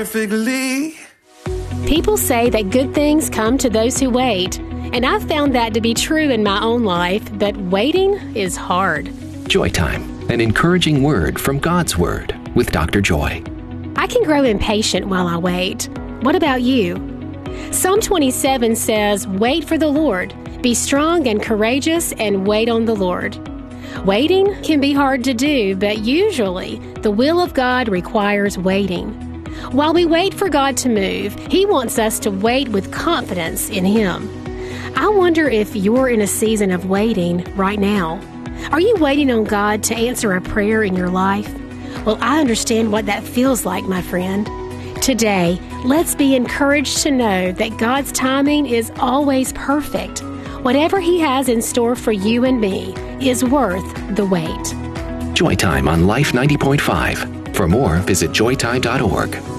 Perfectly. People say that good things come to those who wait, and I've found that to be true in my own life, but waiting is hard. Joy Time, an encouraging word from God's Word with Dr. Joy. I can grow impatient while I wait. What about you? Psalm 27 says, "Wait for the Lord. Be strong and courageous and wait on the Lord." Waiting can be hard to do, but usually the will of God requires waiting. While we wait for God to move, He wants us to wait with confidence in Him. I wonder if you're in a season of waiting right now. Are you waiting on God to answer a prayer in your life? Well, I understand what that feels like, my friend. Today, let's be encouraged to know that God's timing is always perfect. Whatever He has in store for you and me is worth the wait. Joy Time on Life 90.5. For more, visit joytime.org.